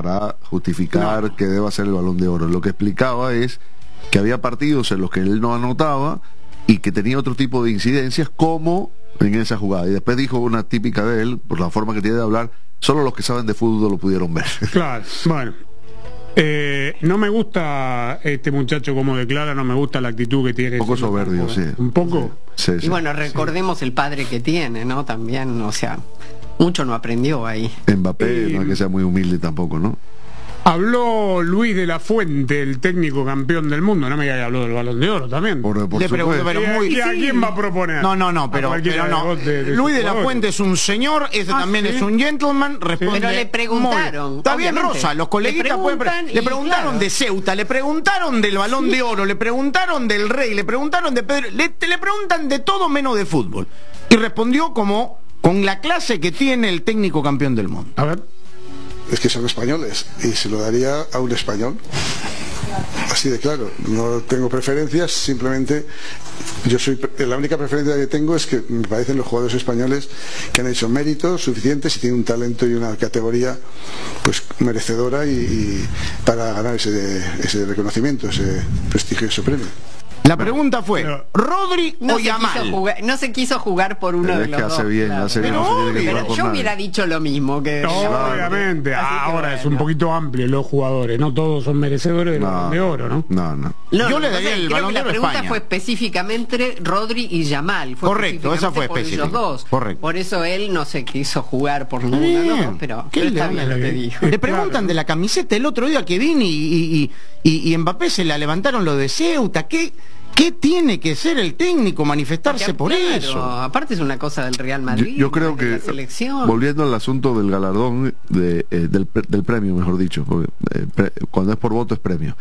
para justificar que deba ser el Balón de Oro. Lo que explicaba es que había partidos en los que él no anotaba y que tenía otro tipo de incidencias, como en esa jugada. Y después dijo una típica de él, por la forma que tiene de hablar: solo los que saben de fútbol lo pudieron ver. Claro, bueno. No me gusta este muchacho como declara, no me gusta la actitud que tiene. Un poco soberbio, sí. Un poco. Sí, sí. Y bueno, recordemos el padre que tiene, ¿no? También, o sea, mucho no aprendió ahí. Mbappé no es que sea muy humilde tampoco, ¿no? Habló Luis de la Fuente, el técnico campeón del mundo. No me diga que habló del Balón de Oro también. Por Le pregunto, supuesto. pero muy... ¿Y a quién va a proponer? No, pero no. Luis de la Fuente es un señor, ese también ¿sí? es un gentleman, responde. Pero le preguntaron. Está bien, obviamente. Rosa, los coleguitas le preguntaron claro, de Ceuta, le preguntaron del Balón de Oro, le preguntaron del Rey, le preguntaron de Pedro, le preguntan de todo menos de fútbol. Y respondió como con la clase que tiene el técnico campeón del mundo. A ver. Es que son españoles y se lo daría a un español, así de claro. No tengo preferencias, simplemente la única preferencia que tengo es que me parecen los jugadores españoles que han hecho méritos suficientes y tienen un talento y una categoría pues merecedora y para ganar ese reconocimiento, ese prestigioso premio. La pregunta fue, ¿Rodri o Yamal? No se quiso jugar por uno de los dos. Hace bien, claro. hace bien. Pero No se tiene que Pero jugar por yo nadie. hubiera dicho lo mismo que... Obviamente. Así que Ahora es bueno. un poquito amplio los jugadores. No todos son merecedores del Balón de Oro, ¿no? No. Yo le daría el creo Balón que de la Oro a pregunta España. fue específicamente Rodri y Yamal. Fue Correcto, esa fue específicamente específica. por ellos dos. Correcto. Por eso él no se quiso jugar por ninguno, Bien. ¿no? Pero ¿Qué está le bien lo que dijo. Le preguntan de la camiseta el otro día que vine y Mbappé se la levantaron lo de Ceuta. ¿Qué tiene que ser el técnico manifestarse por Claro, eso? aparte es una cosa del Real Madrid. Yo creo de que, la selección. volviendo al asunto del galardón, del premio, mejor dicho, porque, cuando es por voto es premio,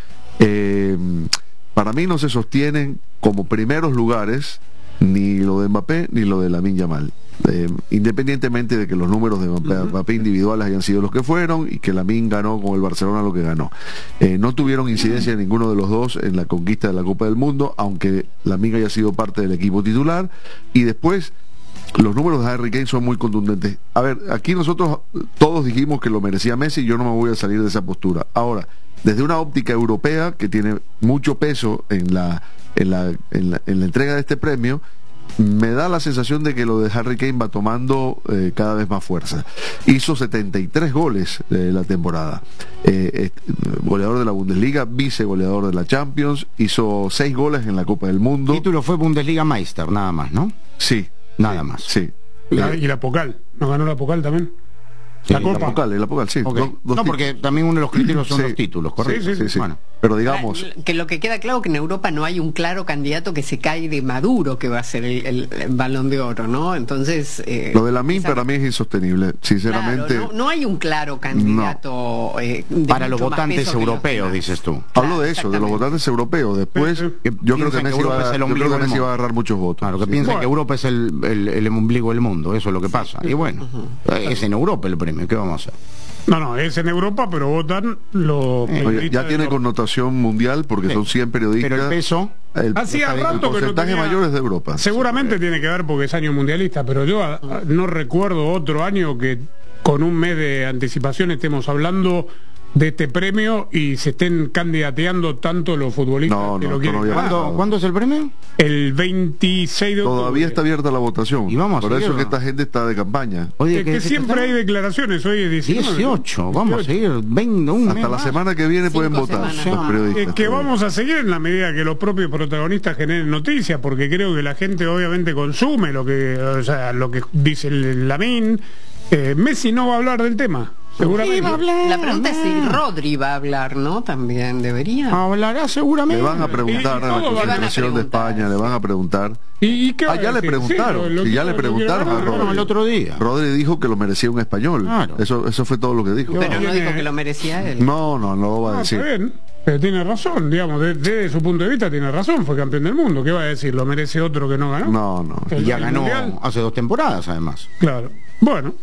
para mí no se sostienen como primeros lugares ni lo de Mbappé ni lo de Lamine Yamal. Independientemente de que los números de Mbappé individuales hayan sido los que fueron y que Lamine ganó con el Barcelona lo que ganó, no tuvieron incidencia ninguno de los dos en la conquista de la Copa del Mundo, aunque Lamine haya sido parte del equipo titular. Y después los números de Harry Kane son muy contundentes. A ver, aquí nosotros todos dijimos que lo merecía Messi y yo no me voy a salir de esa postura. Ahora, desde una óptica europea que tiene mucho peso en la entrega de este premio, me da la sensación de que lo de Harry Kane va tomando cada vez más fuerza. Hizo 73 goles la temporada, goleador de la Bundesliga, vice goleador de la Champions, hizo 6 goles en la Copa del Mundo. El título fue Bundesliga Meister, nada más, ¿no? Sí. Nada más. Sí. Y la Pokal. ¿No ganó la Pokal también? Sí, La Copa. La Pokal, sí. Ok. Dos No, porque también uno de los criterios son Sí. los títulos, ¿correcto? Sí. Bueno. Pero digamos, Que lo que queda claro que en Europa no hay un claro candidato que se cae de Maduro que va a ser el Balón de Oro, ¿no? Entonces... lo de Lamine para mí es insostenible, sinceramente. Claro, no hay un claro candidato Para los mucho más votantes peso que los europeos, demás. dices tú. Hablo de eso, de los exactamente. votantes europeos. Después, Sí, sí. yo creo que Piensan que Messi Europa va es el yo ombligo creo que del Messi va a mundo. agarrar muchos votos. Claro, que Sí. piensan Bueno. que Europa es el ombligo del mundo, eso es lo que pasa. Y bueno, es en Europa el premio, ¿qué vamos a hacer? No, es en Europa, pero votan los... Oye, periodistas ya de tiene Europa. connotación mundial porque Sí. son 100 periodistas. Pero el peso... Hacía el rato que no porcentaje tenía... mayor es de Europa. Seguramente tiene que ver porque es año mundialista, pero yo no recuerdo otro año que con un mes de anticipación estemos hablando de este premio y se estén candidateando tanto los futbolistas No, que no, lo quieren todavía ganar. no. ¿Cuándo es el premio? El 26 de octubre. Todavía está abierta la votación. Y vamos a Por eso seguirlo. que esta gente está de campaña. Oye, Que siempre hay declaraciones, hoy es 19. 18, vamos a seguir 20, un mes Hasta la más. semana que viene pueden 5 votar semanas. los periodistas. Es que vamos a seguir en la medida que los propios protagonistas generen noticias, porque creo que la gente obviamente consume lo que dice el Lamine. Messi no va a hablar del tema, seguramente. La pregunta es si Rodri va a hablar, ¿no? También debería. Hablará seguramente. Le van a preguntar Y a la todo van a Confederación de preguntar. España, le van a preguntar. ¿Y qué va a Ya le decir? preguntaron, Sí, y ya le lo preguntaron a quiero ganar. Rodri. el otro día. Rodri dijo que lo merecía un español. Claro. Eso fue todo lo que dijo. Pero no tiene- dijo que lo merecía él. No lo va a Está decir. bien, pero tiene razón, digamos, desde su punto de vista tiene razón, fue campeón del mundo. ¿Qué va a decir? ¿Lo merece otro que no ganó? No. Y ya ¿El ganó Mundial? hace 2 temporadas, además. Claro. Bueno,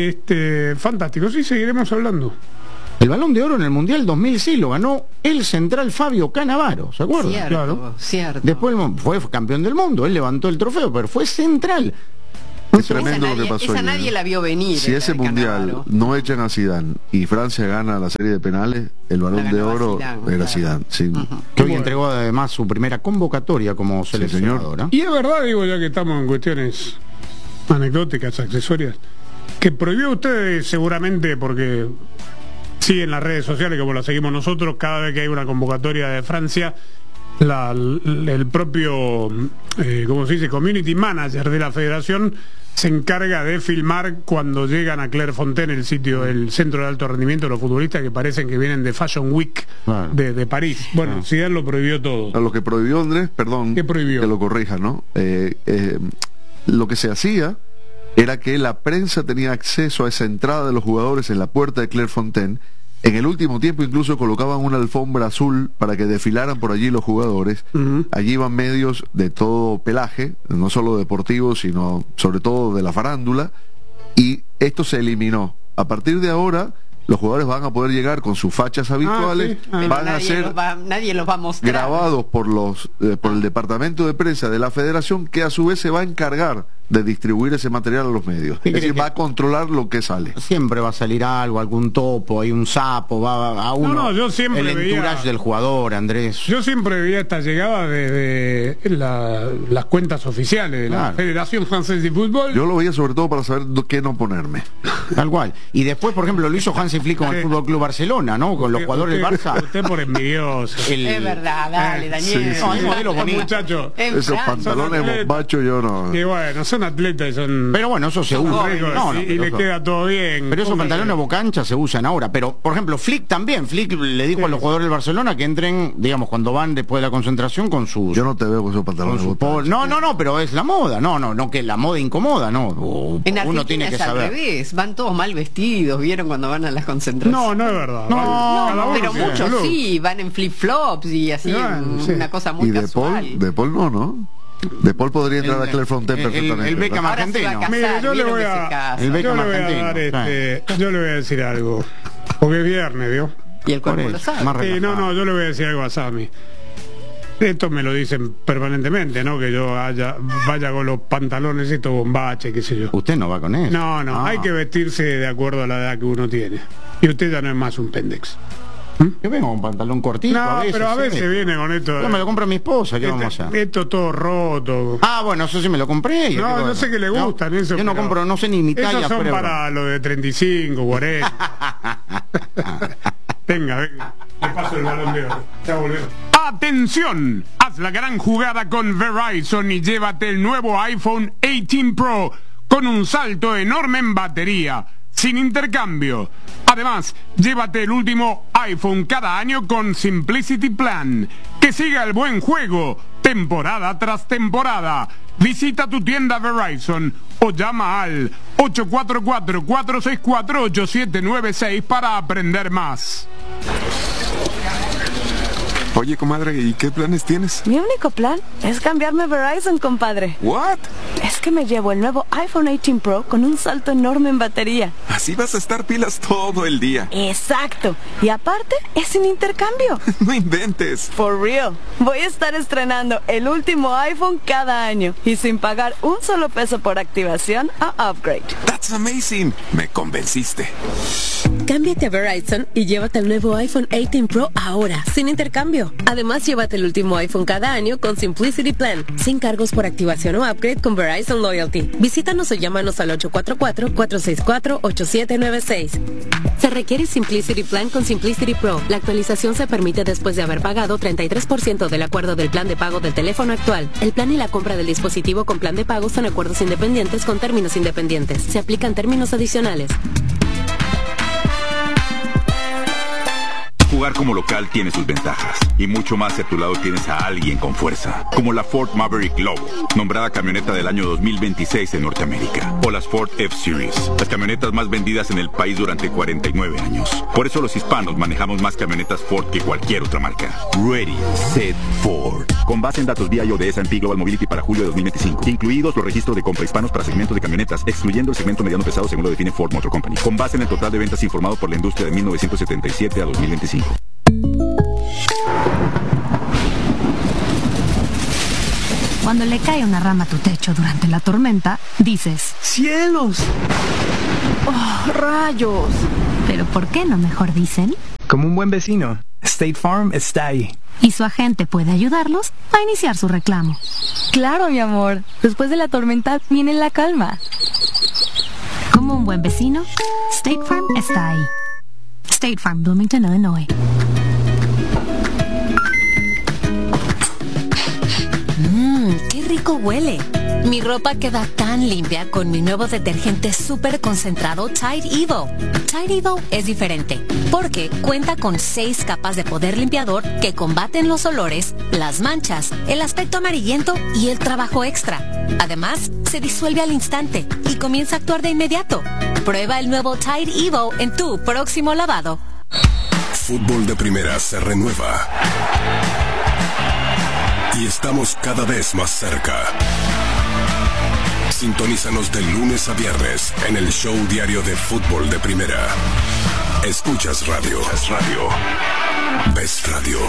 fantástico, sí, seguiremos hablando. El Balón de Oro en el Mundial 2006 lo ganó el central Fabio Cannavaro, ¿se acuerdan? Cierto, Claro. cierto. Después fue campeón del mundo, él levantó el trofeo, pero fue central. Es tremendo lo que pasó esa ayer. nadie la vio venir. Si la ese de mundial Cannavaro. no echan a Zidane y Francia gana la serie de penales, el Balón de ganaba Oro Zidane, era claro. Zidane. Sí. Que hoy entregó además su primera convocatoria como seleccionador. ¿eh? Y es verdad, digo, ya que estamos en cuestiones anecdóticas, accesorias, que prohibió ustedes seguramente porque siguen las redes sociales como las seguimos nosotros, cada vez que hay una convocatoria de Francia, el propio, ¿cómo se dice?, community manager de la federación se encarga de filmar cuando llegan a Clairefontaine, el sitio, el centro de alto rendimiento de los futbolistas que parecen que vienen de Fashion Week Claro. de París. Bueno, Zidane lo prohibió todo. A lo que prohibió Andrés, perdón, ¿Qué prohibió? que lo corrija, ¿no? Lo que se hacía era que la prensa tenía acceso a esa entrada de los jugadores en la puerta de Clairefontaine. En el último tiempo incluso colocaban una alfombra azul para que desfilaran por allí los jugadores. Allí iban medios de todo pelaje, no solo deportivos, sino sobre todo de la farándula, y esto se eliminó. A partir de ahora, los jugadores van a poder llegar con sus fachas habituales, sí. Pero van a ser nadie los va a mostrar. grabados por el departamento de prensa de la federación, que a su vez se va a encargar de distribuir ese material a los medios. ¿Qué Es decir, crees va a controlar lo que sale. Siempre va a salir algo, algún topo, hay un sapo, va a uno. No, yo siempre el veía- entourage del jugador, Andrés. Yo siempre veía esta llegada desde las cuentas oficiales de la Claro. Federación Francesa de Fútbol. Yo lo veía sobre todo para saber qué no ponerme. Tal cual. Y después, por ejemplo, lo hizo Hansi Flick con el Sí. Fútbol Club Barcelona, ¿no? Con los jugadores del Barça. Usted por envidioso. Es verdad, dale, Daniel. sí. No, hay modelos bonitos. Muchacho, En Esos Francia. pantalones atletas. bombachos yo no. que bueno, son atletas y son Pero bueno, eso se usa. ricos No, no, y pero le eso- queda todo bien. Pero esos pantalones boca ancha se usan ahora. Pero, por ejemplo, Flick también. Flick le dijo a los jugadores del Barcelona que entren, digamos, cuando van después de la concentración con sus... Yo no te veo con esos con pantalones su bombachos. no, pero es la moda. No que la moda incomoda, no. En Uno Argentina tiene que es al saber. revés, van todos mal vestidos, ¿vieron cuando van a las concentraciones? No es verdad. No, Cada uno pero tiene muchos su look. sí, van en flip-flops y así, Bueno, sí. una cosa muy Y De casual. Paul no. De Paul podría entrar a Clairefontaine el perfectamente. Beckham ¿verdad? Ahora se va a argentino. casar, Mire, yo le ¿vieron voy que se a, casa? El yo Beckham le voy a argentino, dar yo le voy a decir algo. Porque es viernes, ¿vio? Y el cuerpo Por lo eso, sabe. más Sí, relajado. no, yo le voy a decir algo a Sammy. Esto me lo dicen permanentemente, ¿no? Que yo vaya con los pantalones estos bombaches, qué sé yo. Usted no va con eso. No, Ah. hay que vestirse de acuerdo a la edad que uno tiene. Y usted ya no es más un pendex. Yo vengo con pantalón cortito. No, pero a veces sí. viene con esto. Yo me lo compro mi esposa, ¿qué vamos a hacer? Esto todo roto. Ah, bueno, eso sí me lo compré. y No, digo, no sé qué le no, gustan eso. Yo no pero compro, no sé ni mi talla. Esos son fuera de para los de 35, 40. Venga, le paso el balón de oro. Ya volvemos. ¡Atención! Haz la gran jugada con Verizon y llévate el nuevo iPhone 18 Pro con un salto enorme en batería, sin intercambio. Además, llévate el último iPhone cada año con Simplicity Plan. Que siga el buen juego, temporada tras temporada. Visita tu tienda Verizon o llama al 844-464-8796 para aprender más. Oye, comadre, ¿y qué planes tienes? Mi único plan es cambiarme a Verizon, compadre. ¿What? Es que me llevo el nuevo iPhone 18 Pro con un salto enorme en batería. Así vas a estar pilas todo el día. Exacto. Y aparte, es sin intercambio. No inventes. For real. Voy a estar estrenando el último iPhone cada año y sin pagar un solo peso por activación o upgrade. That's amazing. Me convenciste. Cámbiate a Verizon y llévate el nuevo iPhone 18 Pro ahora, sin intercambio. Además, llévate el último iPhone cada año con Simplicity Plan, sin cargos por activación o upgrade con Verizon Loyalty. Visítanos o llámanos al 844-464-8796. Se requiere Simplicity Plan con Simplicity Pro. La actualización se permite después de haber pagado 33% del acuerdo del plan de pago del teléfono actual. El plan y la compra del dispositivo con plan de pago son acuerdos independientes con términos independientes. Se aplican términos adicionales. Jugar como local tiene sus ventajas y mucho más si a tu lado tienes a alguien con fuerza, como la Ford Maverick Lobo, nombrada camioneta del año 2026 en Norteamérica, o las Ford F-Series, las camionetas más vendidas en el país durante 49 años. Por eso los hispanos manejamos más camionetas Ford que cualquier otra marca. Ready, Set, Ford. Con base en datos BIO de S&P Global Mobility para julio de 2025, incluidos los registros de compra hispanos para segmentos de camionetas, excluyendo el segmento mediano pesado según lo define Ford Motor Company, con base en el total de ventas informado por la industria de 1977 a 2025. Cuando le cae una rama a tu techo durante la tormenta, dices, ¡cielos! ¡oh, rayos! Pero ¿por qué no mejor dicen? Como un buen vecino, State Farm está ahí. Y su agente puede ayudarlos a iniciar su reclamo. Claro, mi amor. Después de la tormenta viene la calma. Como un buen vecino, State Farm está ahí. State Farm, Bloomington, Illinois. ¡Qué rico huele! Mi ropa queda tan limpia con mi nuevo detergente súper concentrado Tide Evo. Tide Evo es diferente porque cuenta con 6 capas de poder limpiador que combaten los olores, las manchas, el aspecto amarillento y el trabajo extra. Además, se disuelve al instante y comienza a actuar de inmediato. Prueba el nuevo Tide Evo en tu próximo lavado. Fútbol de Primera se renueva. Y estamos cada vez más cerca. Sintonízanos de lunes a viernes en el show diario de Fútbol de Primera. Escuchas radio. Ves radio.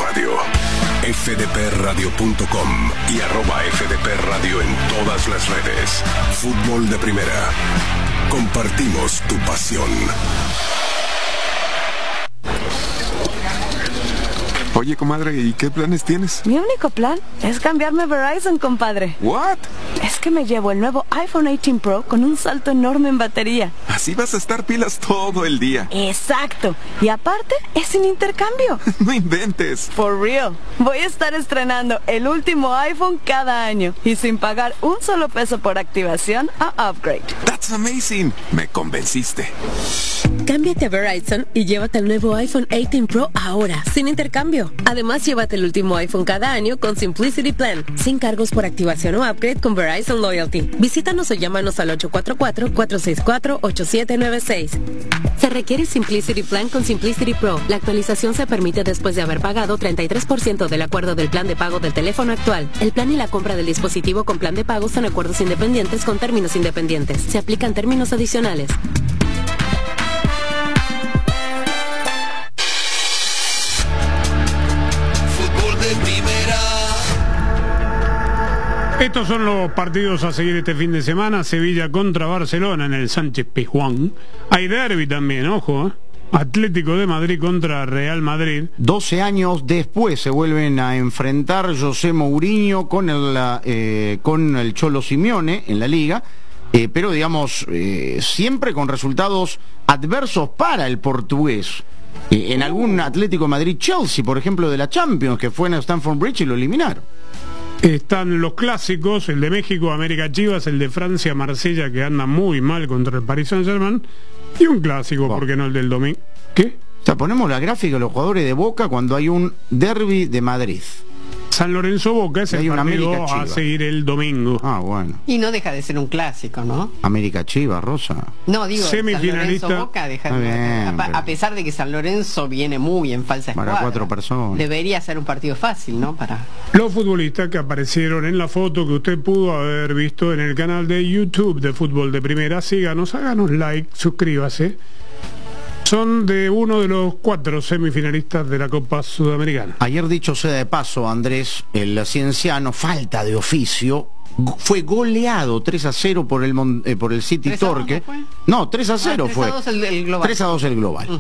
fdpradio.com y @fdpradio en todas las redes. Fútbol de Primera. Compartimos tu pasión. Oye, comadre, ¿y qué planes tienes? Mi único plan es cambiarme a Verizon, compadre. ¿What? Es que me llevo el nuevo iPhone 18 Pro con un salto enorme en batería. Así vas a estar pilas todo el día. Exacto. Y aparte, es sin intercambio. No inventes. For real. Voy a estar estrenando el último iPhone cada año y sin pagar un solo peso por activación a upgrade. That's amazing. Me convenciste. Cámbiate a Verizon y llévate el nuevo iPhone 18 Pro ahora, sin intercambio. Además, llévate el último iPhone cada año con Simplicity Plan, sin cargos por activación o upgrade con Verizon Loyalty. Visítanos o llámanos al 844-464-8796. Se requiere Simplicity Plan con Simplicity Pro. La actualización se permite después de haber pagado 33% del acuerdo del plan de pago del teléfono actual. El plan y la compra del dispositivo con plan de pago son acuerdos independientes con términos independientes. Se aplican términos adicionales. Estos son los partidos a seguir este fin de semana. Sevilla contra Barcelona en el Sánchez Pizjuán. Hay derbi también, ojo, Atlético de Madrid contra Real Madrid. 12 años después se vuelven a enfrentar José Mourinho con el Cholo Simeone en la Liga, pero digamos, siempre con resultados adversos para el portugués. En algún Atlético de Madrid-Chelsea, por ejemplo, de la Champions, que fue en Stamford Bridge y lo eliminaron. Están los clásicos, el de México, América Chivas, el de Francia, Marsella, que anda muy mal contra el Paris Saint-Germain, y un clásico, ¿por qué no el del domingo? ¿Qué? O sea, ponemos la gráfica de los jugadores de Boca cuando hay un derbi de Madrid. San Lorenzo Boca es el partido a seguir el domingo. Ah, bueno. Y no deja de ser un clásico, ¿no? América Chivas, Rosa. No, digo, semifinalista. San Lorenzo Boca deja a pesar de que San Lorenzo viene muy en falsa escuadra. Para 4 personas. Debería ser un partido fácil, ¿no? Para los futbolistas que aparecieron en la foto que usted pudo haber visto en el canal de YouTube de Fútbol de Primera, síganos, háganos like, suscríbase. Son de uno de los 4 semifinalistas de la Copa Sudamericana. Ayer, dicho sea de paso, Andrés, el cienciano, falta de oficio, fue goleado 3-0 por el City Torque. No, 3-0 fue. 3-2 el global.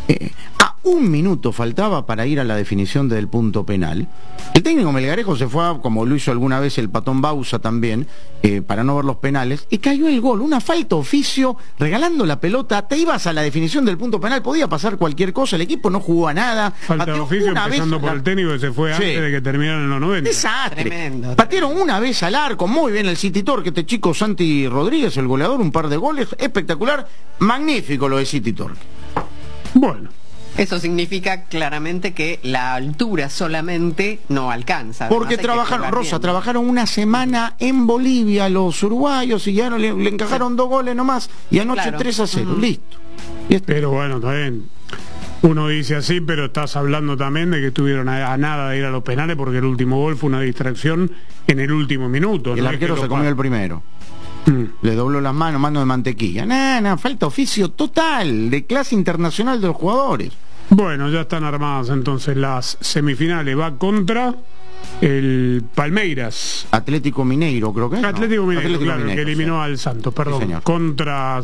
A 1 minuto faltaba para ir a la definición del punto penal. El técnico melgarejo se fue, como lo hizo alguna vez el Patón Bausa también, para no ver los penales, y cayó el gol. Una falta oficio, regalando la pelota. Te ibas a la definición del punto penal, podía pasar cualquier cosa, el equipo no jugó a nada. Falta de oficio, empezando por el técnico que se fue antes de que terminaran los 90. Desastre. Tremendo. Patearon una vez al arco, muy bien el City Torque, este chico Santi Rodríguez, el goleador, un par de goles, espectacular, magnífico lo de City Torque. Bueno. Eso significa claramente que la altura solamente no alcanza. Porque trabajaron, Rosa, trabajaron una semana en Bolivia los uruguayos y ya le encajaron 2 goles nomás y anoche 3-0, listo. Pero bueno, está bien. Uno dice así, pero estás hablando también de que estuvieron a nada de ir a los penales porque el último gol fue una distracción en el último minuto. El arquero se comió el primero. Le dobló las manos, mano de mantequilla. Falta oficio total, de clase internacional de los jugadores. Bueno, ya están armadas entonces las semifinales. Va contra el Palmeiras. Atlético Mineiro, creo que es. Atlético Mineiro, Atlético claro, Mineiro, que eliminó al Santos, perdón. Sí, contra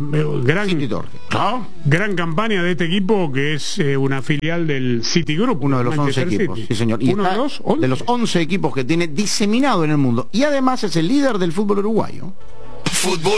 gran campaña de este equipo, que es una filial del Citigroup. Uno de los Manchester 11 equipos, City. sí señor. Y uno de los 11 equipos que tiene diseminado en el mundo. Y además es el líder del fútbol uruguayo. Fútbol